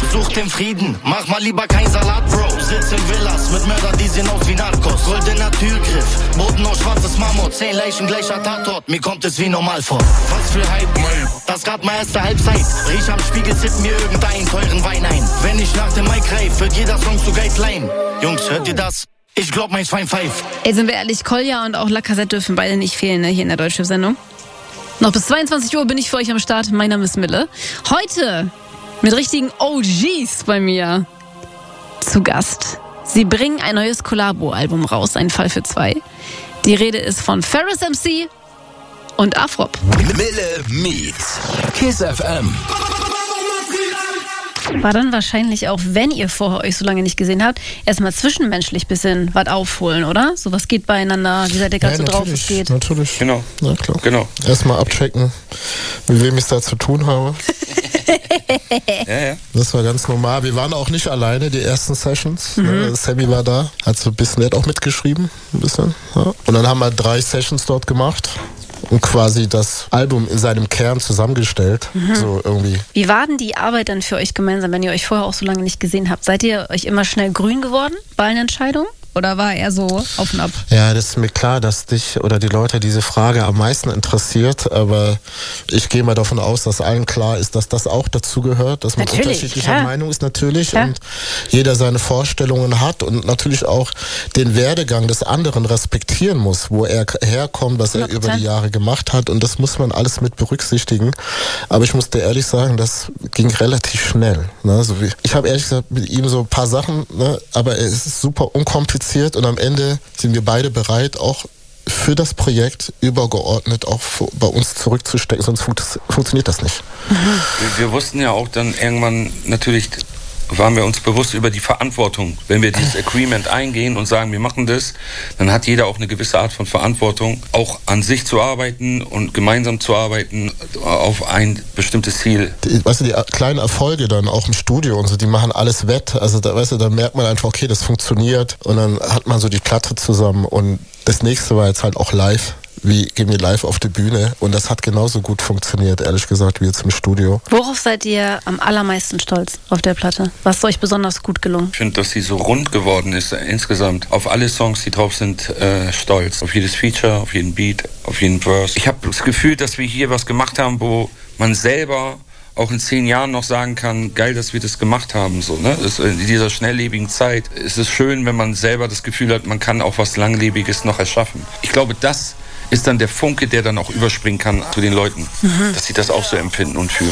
Such den Frieden, mach mal lieber kein Salat, Bro. Sitz in Villas mit Mörder, die sehen aus wie Narcos. Goldener Türgriff, Boden aus schwarzes Marmor. 10 Leichen, gleicher Tatort, mir kommt es wie normal vor. Was für Hype, Mann. Das grad mal erste Halbzeit. Riech am Spiegel, zippt mir irgendeinen teuren Wein ein. Wenn ich nach dem Mic greif, wird jeder Song zu Guideline. Jungs, hört ihr das? Ich glaub, mein Schwein pfeift. Ey, sind wir ehrlich, Kolja und auch Lacazette dürfen beide nicht fehlen, ne, hier in der Deutschrap-Sendung. Noch bis 22 Uhr bin ich für euch am Start. Mein Name ist Mille. Heute mit richtigen OGs bei mir zu Gast. Sie bringen ein neues Kollabo-Album raus, ein Fall für zwei. Die Rede ist von Ferris MC und Afrop. Mille meets Kiss FM. War dann wahrscheinlich auch, wenn ihr vorher euch so lange nicht gesehen habt, erstmal zwischenmenschlich ein bisschen was aufholen, oder? So, was geht beieinander? Wie seid ihr gerade so drauf, was geht? Natürlich. Genau. Ja, klar. Genau. Erstmal abchecken, mit wem ich es da zu tun habe. Ja. Das war ganz normal. Wir waren auch nicht alleine, die ersten Sessions. Sammy war da, hat so ein bisschen, der hat auch mitgeschrieben, ein bisschen. Ja. Und dann haben wir 3 Sessions dort gemacht. Und quasi das Album in seinem Kern zusammengestellt. So irgendwie. Wie war denn die Arbeit dann für euch gemeinsam, wenn ihr euch vorher auch so lange nicht gesehen habt? Seid ihr euch immer schnell grün geworden bei allen Entscheidungen? Oder war er so auf und ab? Ja, das ist mir klar, dass dich oder die Leute diese Frage am meisten interessiert. Aber ich gehe mal davon aus, dass allen klar ist, dass das auch dazu gehört. Dass man unterschiedlicher Meinung ist natürlich. Und jeder seine Vorstellungen hat. Und natürlich auch den Werdegang des anderen respektieren muss. Wo er herkommt, was er 100%. Über die Jahre gemacht hat. Und das muss man alles mit berücksichtigen. Aber ich muss dir ehrlich sagen, das ging relativ schnell. Ne? Also ich habe ehrlich gesagt mit ihm so ein paar Sachen, ne? Aber es ist super unkompliziert. Und am Ende sind wir beide bereit, auch für das Projekt übergeordnet auch bei uns zurückzustecken, sonst funktioniert das nicht. Wir wussten ja auch dann irgendwann natürlich, waren wir uns bewusst über die Verantwortung. Wenn wir dieses Agreement eingehen und sagen, wir machen das, dann hat jeder auch eine gewisse Art von Verantwortung, auch an sich zu arbeiten und gemeinsam zu arbeiten auf ein bestimmtes Ziel. Weißt du, die kleinen Erfolge dann auch im Studio und so, die machen alles wett. Also da, weißt du, da merkt man einfach, okay, das funktioniert und dann hat man so die Platte zusammen und das nächste war jetzt halt auch live. Wie gehen wir live auf die Bühne und das hat genauso gut funktioniert, ehrlich gesagt, wie jetzt im Studio. Worauf seid ihr am allermeisten stolz auf der Platte? Was ist euch besonders gut gelungen? Ich finde, dass sie so rund geworden ist insgesamt. Auf alle Songs, die drauf sind, stolz. Auf jedes Feature, auf jeden Beat, auf jeden Verse. Ich habe das Gefühl, dass wir hier was gemacht haben, wo man selber auch in 10 Jahren noch sagen kann, geil, dass wir das gemacht haben. So, ne? In dieser schnelllebigen Zeit ist es schön, wenn man selber das Gefühl hat, man kann auch was Langlebiges noch erschaffen. Ich glaube, das ist dann der Funke, der dann auch überspringen kann zu den Leuten, dass sie das auch so empfinden und fühlen.